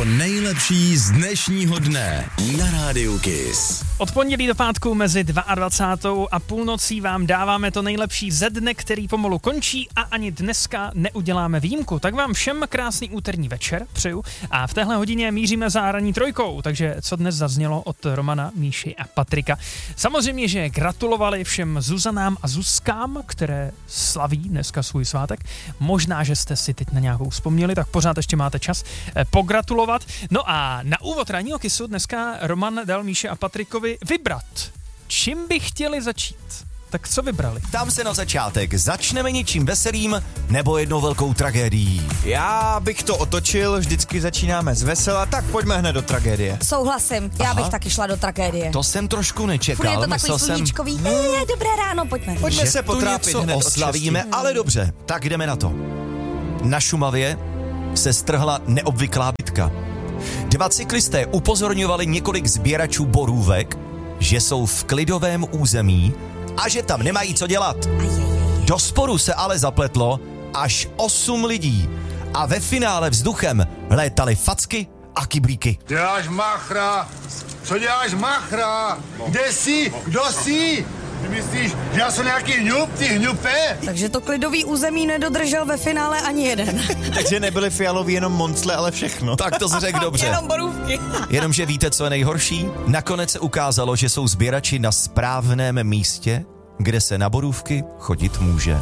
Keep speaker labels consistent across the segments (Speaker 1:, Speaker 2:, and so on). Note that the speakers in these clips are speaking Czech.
Speaker 1: To nejlepší z dnešního dne na Rádiu Kiss.
Speaker 2: Od pondělí do pátku mezi 22. a půlnocí vám dáváme to nejlepší ze dne, který pomalu končí a ani dneska neuděláme výjimku. Tak vám všem krásný úterní večer přeju a v téhle hodině míříme za ranní trojkou, takže co dnes zaznělo od Romana, Míši a Patrika. Samozřejmě, že gratulovali všem Zuzanám a Zuzkám, které slaví dneska svůj svátek. Možná, že jste si teď na nějakou vzpomněli, tak pořád ještě máte čas pogratulovat. No a na úvod ranního Kissu dneska Roman dal Míše a Patrikovi vybrat. Čím by chtěli začít? Tak co vybrali?
Speaker 3: Tam se na začátek. Začneme něčím veselým nebo jednou velkou tragédií?
Speaker 4: Já bych to otočil, vždycky začínáme z vesela, tak pojďme hned do tragédie.
Speaker 5: Souhlasím, já bych taky šla do tragédie.
Speaker 3: To jsem trošku
Speaker 5: Furt
Speaker 3: nečekal.
Speaker 5: je to takový sluníčkový. Dobré ráno, pojďme.
Speaker 4: Pojďme
Speaker 3: že
Speaker 4: se
Speaker 3: tu
Speaker 4: potrápit
Speaker 3: něco
Speaker 4: hned od
Speaker 3: oslavíme,
Speaker 4: šesti.
Speaker 3: ale dobře, tak jdeme na to. Na Šumavě se strhla neobvyklá bitka. 2 cyklisté upozorňovali několik sběračů borůvek, že jsou v klidovém území a že tam nemají co dělat. Do sporu se ale zapletlo až 8 lidí a ve finále vzduchem létaly facky a kyblíky.
Speaker 6: Děláš machra? Co děláš machra? Kde jsi? Kdo jsi? Ty myslíš, že já jsem nějaký hňup, ty hňupe?
Speaker 5: Takže to klidový území nedodržel ve finále ani jeden.
Speaker 4: Takže nebyly fialový jenom moncle, ale všechno.
Speaker 3: Tak to jsi řekl dobře.
Speaker 5: Jenom borůvky.
Speaker 3: Jenomže víte, co je nejhorší? Nakonec se ukázalo, že jsou sběrači na správném místě, kde se na borůvky chodit může.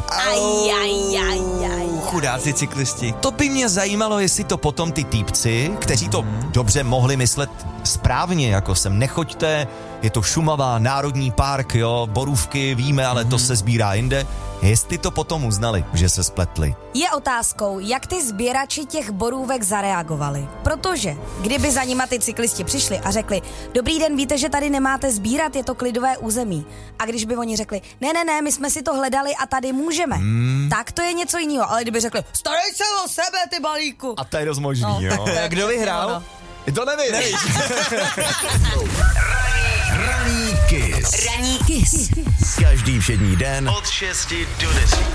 Speaker 4: Chudáci cyklisti.
Speaker 3: To by mě zajímalo, jestli to potom ty týpci, kteří to dobře mohli myslet správně, jako sem nechoďte, je to Šumava, národní park, jo, borůvky víme, ale to se sbírá jinde, jestli to potom uznali, že se spletli.
Speaker 5: Je otázkou, jak ty sběrači těch borůvek zareagovali. Protože kdyby za nima ty cyklisti přišli a řekli, dobrý den, víte, že tady nemáte sbírat, je to klidové území. A když by oni řekli, ne, my jsme si to hledali a tady můžeme, tak to je něco jiného. Ale kdyby řekli, starej se o sebe, ty balíku.
Speaker 3: A to je dost možný, jo.
Speaker 4: Kdo vyhrál?
Speaker 3: To nevíš.
Speaker 1: Ranní Kiss.
Speaker 5: Ranní Kiss.
Speaker 1: Každý všední den
Speaker 3: Od 6 do 10.